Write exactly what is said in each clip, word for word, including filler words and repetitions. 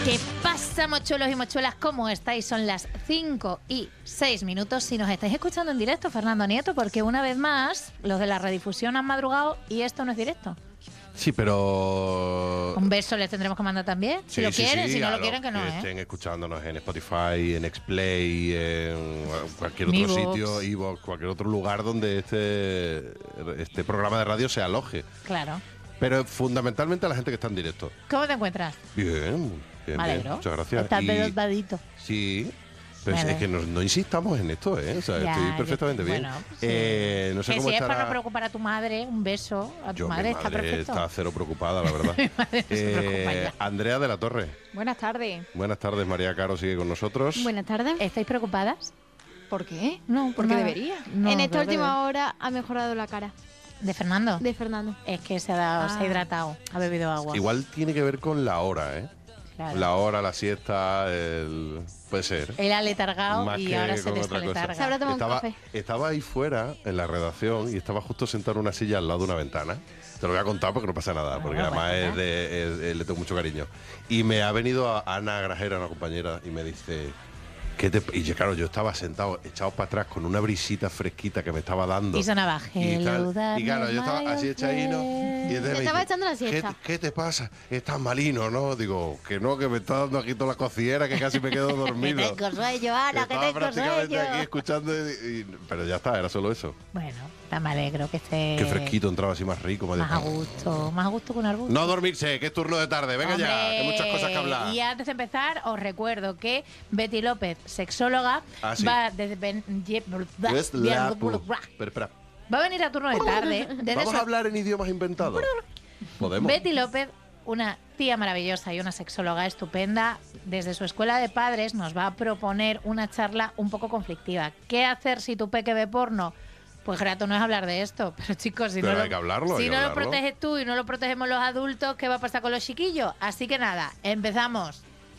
¿Qué pasa, mochuelos y mochuelas? ¿Cómo estáis? Son las cinco y seis minutos. Si nos estáis escuchando en directo, Fernando Nieto, porque una vez más los de la redifusión han madrugado y esto no es directo. Sí, pero... Un beso les tendremos que mandar también. Si Sí, lo sí, quieren, sí, si no a lo los quieren, que no, que ¿eh? estén escuchándonos en Spotify, en Xplay, en cualquier Mi otro Vox. sitio, iVoox, cualquier otro lugar donde este, este programa de radio se aloje. Claro. Pero fundamentalmente a la gente que está en directo. ¿Cómo te encuentras? Bien, bien, Me alegro. bien. Muchas gracias. Estás Y- dedadito. Sí. Pero Me es, es alegro. que no, no insistamos en esto, ¿eh? O sea, Ya, estoy ya, perfectamente bien. bueno, sí. Eh, no sé Que cómo si es para estará... no preocupar a tu madre, un beso a tu Yo, madre, mi está madre perfecto. está cero preocupada, la verdad. Mi madre no se preocupa Eh, ya. Andrea de la Torre. Buenas tardes. Buenas tardes, María Caro sigue con nosotros. Buenas tardes. ¿Estáis preocupadas? ¿Por qué? No, porque nada. debería. No, en esta pero última hora ha mejorado la cara ¿De Fernando? de Fernando. Es que se ha, dado, se ha Ah. hidratado, ha bebido agua. Igual tiene que ver con la hora, ¿eh? Claro. La hora, la siesta, el... puede ser. Él ha letargado Más y que ahora se con le otra está cosa. letarga. Se habrá tomado un Estaba, café. estaba ahí fuera, en la redacción, y estaba justo sentado en una silla al lado de una ventana. Te lo voy a contar porque no pasa nada, Ah, porque bueno, además bueno. es de- es- es- le tengo mucho cariño. Y me ha venido a Ana Grajera, una compañera, y me dice... ¿Qué te... Y yo, claro, yo estaba sentado, echado para atrás, con una brisita fresquita que me estaba dando. Y sonaba, Y, tal. "Hello, Y claro, yo estaba darling, así echadino. Y entonces Te me estaba dice, echando la ¿Qué, siesta. te- ¿Qué te pasa? Estás malino, ¿no? Digo, que no, que me está dando aquí toda la cociera, que casi me quedo dormido. Que tengo sueño, Ana, que Estaba tengo prácticamente sueño. aquí escuchando, y- y- pero ya está, era solo eso. Bueno, está me alegro que esté Qué fresquito entraba así más rico. Más, más de- a gusto, más a gusto que un arbusto. No dormirse, que es turno de tarde. Venga ya, Hombre, que hay muchas cosas que hablar. Y antes de empezar, os recuerdo que Betty López, sexóloga, Ah, sí. va desde ben- ye- Es la pu- Pero, espera, va a venir a turno de tarde. Desde ¿vamos su- a hablar en idiomas inventados? Podemos. Betty López, una tía maravillosa y una sexóloga estupenda, desde su escuela de padres nos va a proponer una charla un poco conflictiva. ¿Qué hacer si tu peque ve porno? Pues grato no es hablar de esto, pero chicos, si Pero no, hay lo, que hablarlo, hay si que no lo hablarlo. proteges tú y no lo protegemos los adultos, ¿qué va a pasar con los chiquillos? Así que nada, empezamos.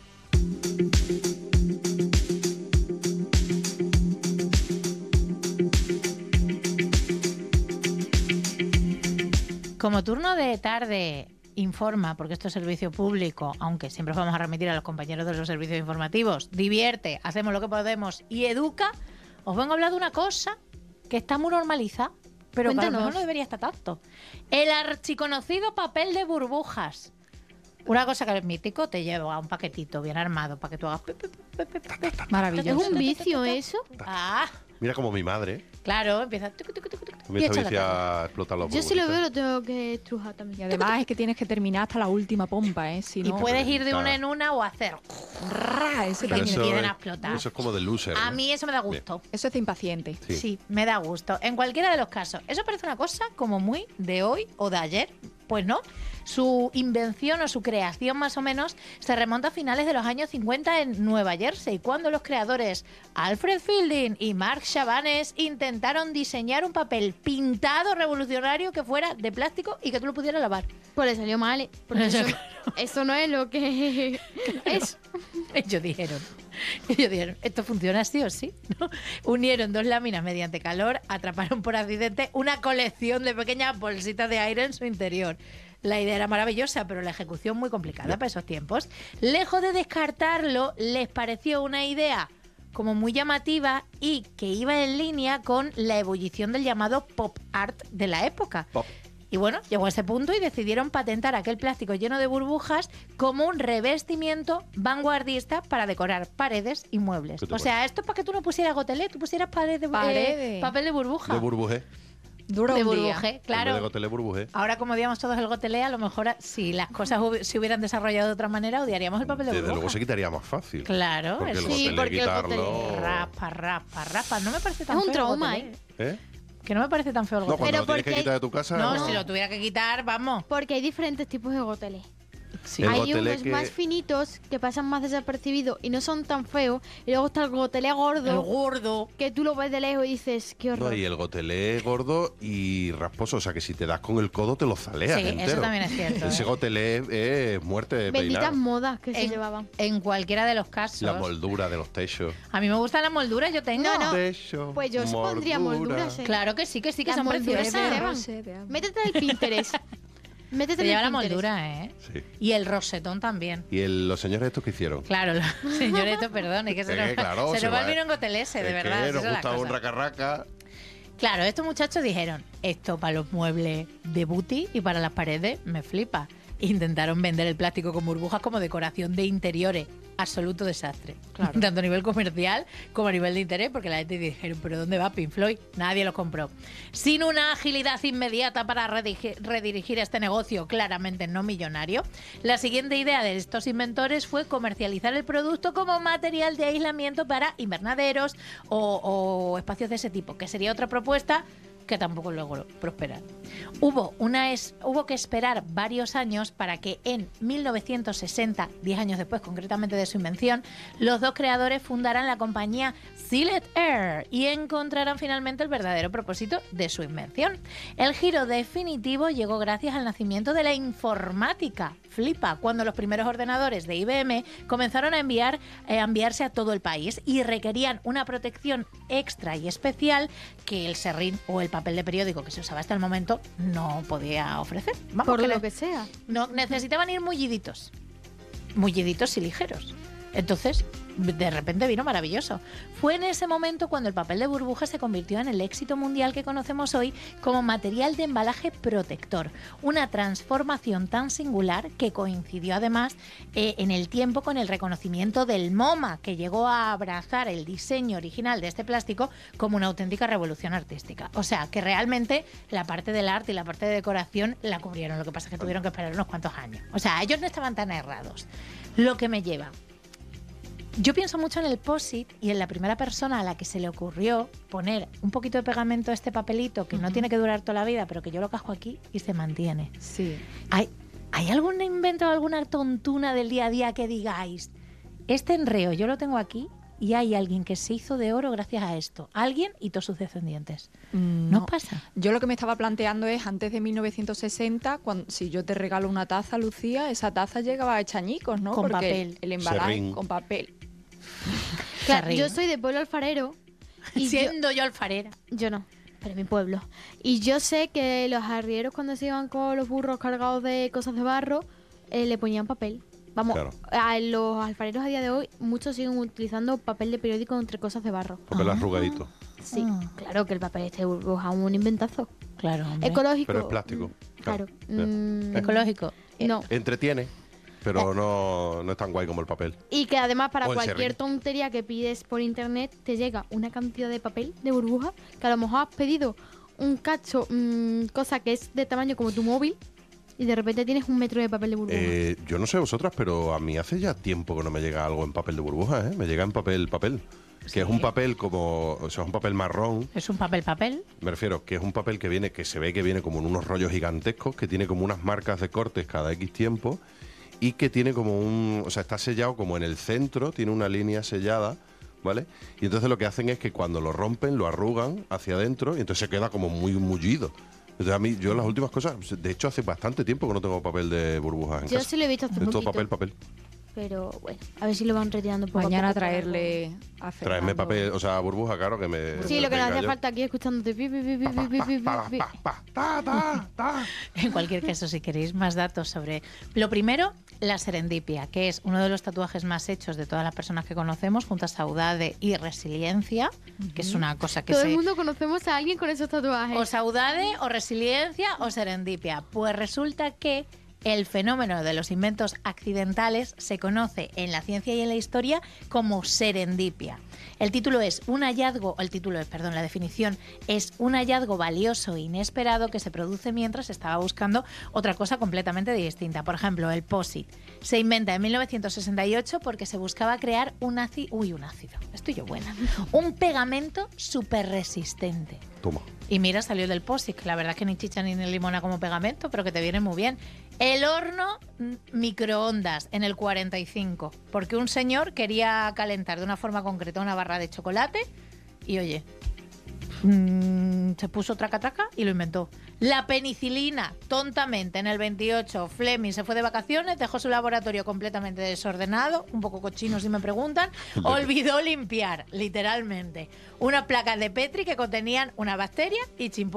Como turno de tarde informa, porque esto es servicio público, aunque siempre os vamos a remitir a los compañeros de los servicios informativos, divierte, hacemos lo que podemos y educa, os vengo a hablar de una cosa que está muy normalizada, pero que a lo Cuéntanos. mejor no debería estar tanto. El archiconocido papel de burbujas. Una cosa que es mítico, te lleva un paquetito bien armado para que tú hagas... pe, pe, pe, pe, pe, pe. Maravilloso. Es un vicio eso. Ah, Mira como mi madre. claro, empieza... tuc, tuc, tuc, tuc, Me y esta echa la bici tarde. a explotar los Yo si lo burbujitas. veo lo tengo que estrujar Y también. además es que tienes que terminar hasta la última pompa, ¿eh? Si Y no, puedes ir de Claro. una en una o hacer... ¡ra! Eso, que Pero me también- empiecen es, a explotar. eso es como de loser. A ¿no? mí eso me da gusto. eso es de impaciente. Sí. Sí. me da gusto. En cualquiera de los casos. Eso parece una cosa como muy de hoy o de ayer. Pues no. Su invención o su creación más o menos se remonta a finales de los años cincuenta en Nueva Jersey, cuando los creadores Alfred Fielding y Mark Chabanes intentaron diseñar un papel pintado revolucionario que fuera de plástico y que tú lo pudieras lavar. Pues le salió mal, ¿eh? Porque eso, eso no es lo que es. Ellos dijeron, ellos dijeron, esto funciona sí o sí, ¿no? Unieron dos láminas mediante calor, atraparon por accidente una colección de pequeñas bolsitas de aire en su interior. La idea era maravillosa, pero la ejecución muy complicada para esos tiempos. Lejos de descartarlo, les pareció una idea como muy llamativa y que iba en línea con la ebullición del llamado pop art de la época. Pop. Y bueno, llegó a ese punto y decidieron patentar aquel plástico lleno de burbujas como un revestimiento vanguardista para decorar paredes y muebles. ¿Qué te O sea, esto es para que tú no pusieras gotelé, tú pusieras pared de, Paredes. eh, papel de burbuja. De burbujé. Dura de un día. burbujé, En vez de claro. gotelé, burbujé. Ahora, como odiamos todos el gotelé, a lo mejor si las cosas hubi- se hubieran desarrollado de otra manera, odiaríamos el papel de Desde burbuja. luego se quitaría más fácil. Claro, Porque el eso. Sí, gotelé porque el quitarlo... gotelé Raspa, raspa, raspa. No me parece tan Es un feo el trauma, gotelé. ¿Eh? Que no me parece tan feo el No, gotelé. cuando Pero lo tienes que porque- quitar de tu casa... No, no. si lo tuviera que quitar, vamos. Porque hay diferentes tipos de goteles. Sí. El Hay gotelé unos que- más finitos que pasan más desapercibidos y no son tan feos. Y luego está el gotelé El gordo gordo. que tú lo ves de lejos y dices, qué No, horror. y el gotelé gordo y rasposo, o sea que si te das con el codo te lo zaleas Sí, eso entero. también es cierto, Ese ¿eh? gotelé es muerte de Benditas peinar. modas que se En, llevaban. en cualquiera de los casos. La moldura de los techos. A mí me gustan las molduras, yo tengo. No, no. Techo, Pues yo pondría molduras, ¿eh? Claro que sí, que sí, que Las son molduras preciosas. se llevan. Rosé de agua. Métete en el Pinterest. Métete Se en lleva la el Pinterest. moldura, ¿eh? Sí. Y el rosetón también. ¿Y el- los señores estos que hicieron? Claro, los señores, perdón, es que se Eh, nos, claro, se se nos va va- el vino en gotelese, de Es verdad. que esas nos son las gusta un cosas. raca-raca. Claro, estos muchachos dijeron, esto para los muebles de booty y para las paredes me flipa. Intentaron vender el plástico con burbujas como decoración de interiores. Absoluto desastre. Claro. Tanto a nivel comercial como a nivel de interés, porque la gente dijeron, ¿pero dónde va Pink Floyd? Nadie los compró. Sin una agilidad inmediata para redirigir, redirigir este negocio claramente no millonario, la siguiente idea de estos inventores fue comercializar el producto como material de aislamiento para invernaderos o, o espacios de ese tipo, que sería otra propuesta que tampoco logró prosperar. Hubo, una es, hubo que esperar varios años para que en mil novecientos sesenta, diez años después concretamente de su invención, los dos creadores fundaran la compañía Sealed Air y encontraran finalmente el verdadero propósito de su invención. El giro definitivo llegó gracias al nacimiento de la informática. Flipa, cuando los primeros ordenadores de I B M comenzaron a enviar, eh, a enviarse a todo el país y requerían una protección extra y especial que el serrín o el papel de periódico que se usaba hasta el momento no podía ofrecer. Vamos, Por que lo le- que sea. no, necesitaban ir mulliditos. Mulliditos y ligeros. Entonces, de repente vino maravilloso. Fue en ese momento cuando el papel de burbuja se convirtió en el éxito mundial que conocemos hoy como material de embalaje protector. Una transformación tan singular que coincidió además eh, en el tiempo con el reconocimiento del MoMA, que llegó a abrazar el diseño original de este plástico como una auténtica revolución artística. O sea, que realmente la parte del arte y la parte de decoración la cubrieron. Lo que pasa es que tuvieron que esperar unos cuantos años. O sea, ellos no estaban tan errados. Lo que me lleva... Yo pienso mucho en el post-it y en la primera persona a la que se le ocurrió poner un poquito de pegamento a este papelito que no tiene que durar toda la vida, pero que yo lo cajo aquí y se mantiene. Sí. ¿Hay, ¿Hay algún invento, alguna tontuna del día a día que digáis, este enreo yo lo tengo aquí y hay alguien que se hizo de oro gracias a esto? Alguien y todos sus descendientes. Mm, ¿No no. pasa? Yo lo que me estaba planteando es, antes de mil novecientos sesenta, cuando, si yo te regalo una taza, Lucía, esa taza llegaba hecha añicos, ¿no? Con Porque papel. El, el embalaje Serrín. con papel. Claro, Serrín. yo soy de pueblo alfarero. Y yo, Siendo yo alfarera. yo no, pero en mi pueblo. Y yo sé que los arrieros cuando se iban con los burros cargados de cosas de barro, eh, le ponían papel. Vamos, Claro. a los alfareros a día de hoy, muchos siguen utilizando papel de periódico entre cosas de barro. Papel Ah. arrugadito. Sí, Ah. claro que el papel este burbuja un inventazo. Claro, hombre. Ecológico. Pero es plástico. Claro. Ya. Mm, Ecológico. no. Entretiene, pero no, no es tan guay como el papel. Y que además para O el cualquier serrín. tontería que pides por internet te llega una cantidad de papel de burbuja que a lo mejor has pedido un cacho, mm, cosa que es de tamaño como tu móvil y de repente tienes un metro de papel de burbuja. Eh, yo no sé vosotras, pero a mí hace ya tiempo que no me llega algo en papel de burbuja, ¿eh? Me llega en papel, papel. Que es un papel como, o sea, es un papel marrón. Es un papel papel. Me refiero que es un papel que viene, que se ve que viene como en unos rollos gigantescos, que tiene como unas marcas de cortes cada X tiempo y que tiene como un, o sea, está sellado como en el centro, tiene una línea sellada, ¿vale? Y entonces lo que hacen es que cuando lo rompen, lo arrugan hacia adentro y entonces se queda como muy mullido. Entonces a mí, yo las últimas cosas, de hecho hace bastante tiempo que no tengo papel de burbujas en Yo casa. sí lo he visto hace Es todo poquito, papel, papel. pero bueno, a ver si lo van retirando poco Mañana a poco. para traerle a Fernando. Traedme papel, o sea, burbuja, claro, que me... Sí, lo que nos tenga hace yo. falta aquí escuchándote. pi, pi, pi, pi, Pa, pi, pa, pi, pa, pi, pa, pa, ta, ta, ta. En cualquier caso, si queréis más datos sobre... Lo primero, la serendipia, que es uno de los tatuajes más hechos de todas las personas que conocemos, junto a saudade y resiliencia, que es una cosa que Todo se... el mundo conocemos a alguien con esos tatuajes. O saudade, o resiliencia, o serendipia. Pues resulta que el fenómeno de los inventos accidentales se conoce en la ciencia y en la historia como serendipia. El título es un hallazgo, el título es, perdón, la definición es un hallazgo valioso e inesperado que se produce mientras se estaba buscando otra cosa completamente distinta. Por ejemplo, el post-it se inventa en mil novecientos sesenta y ocho porque se buscaba crear un ácido, uy, un ácido, estoy yo buena, un pegamento súper resistente. Toma. Y mira, salió del post-it, que la verdad es que ni chicha ni limona como pegamento, pero que te viene muy bien. El horno mm, microondas en el cuarenta y cinco, porque un señor quería calentar de una forma concreta una barra de chocolate y oye, mm, se puso traca traca y lo inventó. La penicilina, tontamente, en el veintiocho, Fleming se fue de vacaciones, dejó su laboratorio completamente desordenado, un poco cochino si me preguntan, olvidó limpiar, literalmente, unas placas de Petri que contenían una bacteria y chimpún.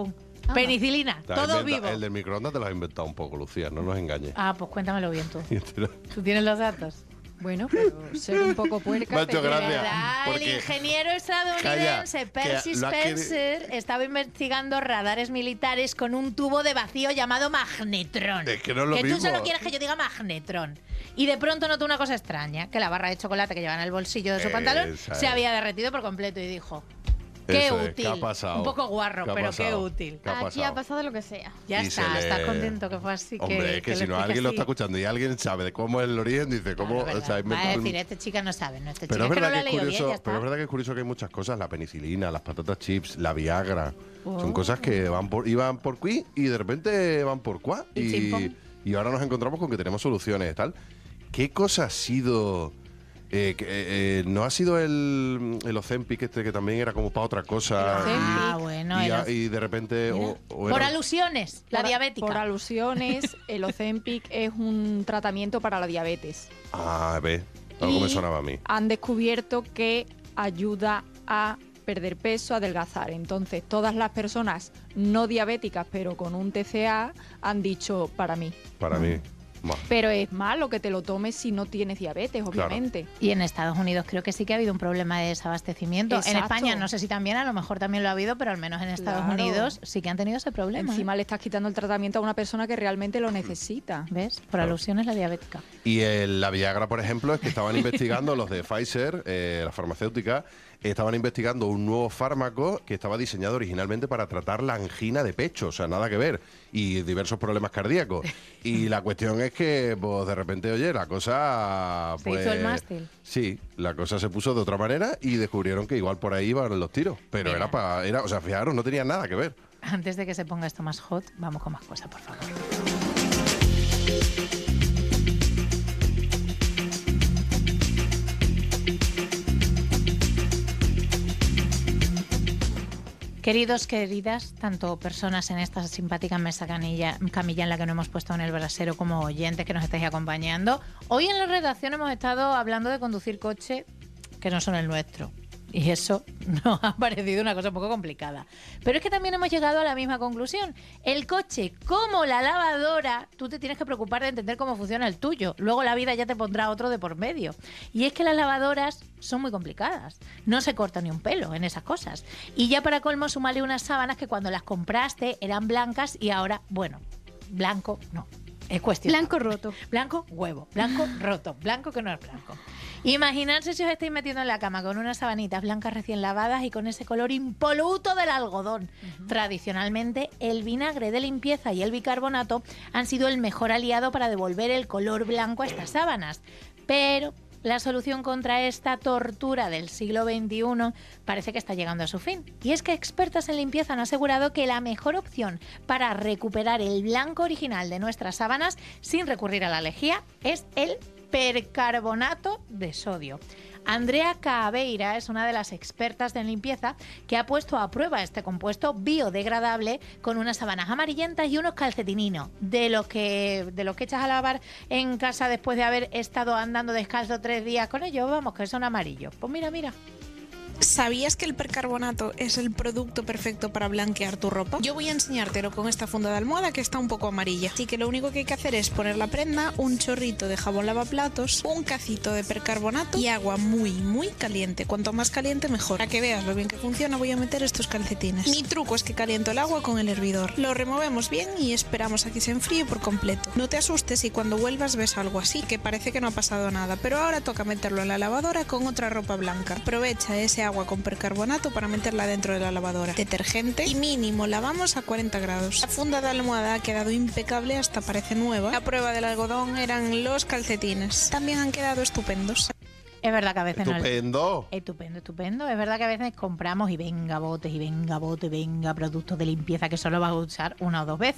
Penicilina, Te has todo inventa- vivo. El del microondas te lo has inventado un poco, Lucía, no nos engañes. Ah, pues cuéntamelo bien tú. ¿Tú tienes los datos? Bueno, pero ser un poco puerca. Macho, te queda- gracias. ¿Verdad? El porque- ingeniero estadounidense Calla, que Percy lo has queri- Spencer estaba investigando radares militares con un tubo de vacío llamado magnetrón. Es que no es lo tú mismo. solo quieres que yo diga magnetrón. Y de pronto notó una cosa extraña, que la barra de chocolate que lleva en el bolsillo de su pantalón Esa se es. había derretido por completo y dijo... Qué Eso es, útil. ¿qué ha pasado? Un poco guarro, ¿Qué ha pero qué pasado? útil. ¿Qué ha Aquí pasado? ha pasado lo que sea. Ya Y está, se le- estás contento que fue así. Hombre, que, es que, que si lo no alguien lo explique está así. escuchando y alguien sabe de cómo es el origen, dice cómo... Claro, o sea, verdad. inventa Va a un- decir, esta chica no sabe, no, esta Pero chica es es que no verdad lo ha que es leído curioso, bien, ya pero es está. verdad que es curioso que hay muchas cosas, la penicilina, las patatas chips, la Viagra, son Oh. cosas que van por iban por qui y de repente van por cuá Y y, chimpón. y ahora nos encontramos con que tenemos soluciones y tal. ¿Qué cosa ha sido? Eh, que, eh, ¿No ha sido el, el Ozempic este que también era como para otra cosa? El y- Ah, bueno. y, el a- Oz- y de repente... Mira. o- o Por era- alusiones, la Por- diabética. Por alusiones, el Ozempic es un tratamiento para la diabetes. Ah, ve, algo Y me sonaba a mí. Han descubierto que ayuda a perder peso, a adelgazar. Entonces, todas las personas no diabéticas, pero con un T C A, han dicho para mí. Para mí. Buah. Pero es malo que te lo tomes si no tienes diabetes, obviamente. Y en Estados Unidos creo que sí que ha habido un problema de desabastecimiento. En Exacto. España no sé si también, a lo mejor también lo ha habido, pero al menos en Estados Claro. Unidos sí que han tenido ese problema. Encima ¿eh? le estás quitando el tratamiento a una persona que realmente lo necesita. ¿Ves? Por Claro. alusiones la diabética. Y el- la Viagra, por ejemplo, es que estaban investigando los de Pfizer, eh, la farmacéutica, estaban investigando un nuevo fármaco que estaba diseñado originalmente para tratar la angina de pecho, o sea, nada que ver, y diversos problemas cardíacos. Y la cuestión es que, pues, de repente, oye, la cosa... Se Pues, hizo el mástil. Sí, la cosa se puso de otra manera y descubrieron que igual por ahí iban los tiros. Pero Mira. era para... Era, o sea, fijaros, no tenía nada que ver. Antes de que se ponga esto más hot, vamos con más cosas, por favor. Queridos, queridas, tanto personas en esta simpática mesa canilla, camilla en la que no hemos puesto en el brasero como oyentes que nos estáis acompañando, hoy en la redacción hemos estado hablando de conducir coche que no son el nuestro. Y eso nos ha parecido una cosa un poco complicada. Pero es que también hemos llegado a la misma conclusión. El coche, como la lavadora, tú te tienes que preocupar de entender cómo funciona el tuyo. Luego la vida ya te pondrá otro de por medio. Y es que las lavadoras son muy complicadas. No se corta ni un pelo en esas cosas. Y ya para colmo, súmale unas sábanas que cuando las compraste eran blancas y ahora, bueno, blanco no. Es cuestión. Blanco roto. Blanco, huevo. Blanco, roto. Blanco que no es blanco. Imaginarse si os estáis metiendo en la cama con unas sabanitas blancas recién lavadas y con ese color impoluto del algodón. Uh-huh. Tradicionalmente, el vinagre de limpieza y el bicarbonato han sido el mejor aliado para devolver el color blanco a estas sábanas. Pero la solución contra esta tortura del siglo veintiuno parece que está llegando a su fin. Y es que expertas en limpieza han asegurado que la mejor opción para recuperar el blanco original de nuestras sábanas sin recurrir a la lejía es el percarbonato de sodio. Andrea Caveira es una de las expertas en limpieza que ha puesto a prueba este compuesto biodegradable con unas sábanas amarillentas y unos calcetininos, de los que de los que echas a lavar en casa después de haber estado andando descalzo tres días con ellos, vamos, que son amarillos. Pues mira, mira. ¿Sabías que el percarbonato es el producto perfecto para blanquear tu ropa? Yo voy a enseñártelo con esta funda de almohada que está un poco amarilla. Así que lo único que hay que hacer es poner la prenda, un chorrito de jabón lavaplatos, un cacito de percarbonato y agua muy, muy caliente. Cuanto más caliente, mejor. Para que veas lo bien que funciona, voy a meter estos calcetines. Mi truco es que caliento el agua con el hervidor. Lo removemos bien y esperamos a que se enfríe por completo. No te asustes si cuando vuelvas ves algo así, que parece que no ha pasado nada. Pero ahora toca meterlo en la lavadora con otra ropa blanca. Aprovecha ese agua con percarbonato para meterla dentro de la lavadora. Detergente y mínimo lavamos a cuarenta grados. La funda de almohada ha quedado impecable, hasta parece nueva. La prueba del algodón eran los calcetines. También han quedado estupendos. Es verdad que a veces ¡Estupendo! No... Estupendo, estupendo. Es verdad que a veces compramos y venga botes y venga botes, venga productos de limpieza que solo vas a usar una o dos veces.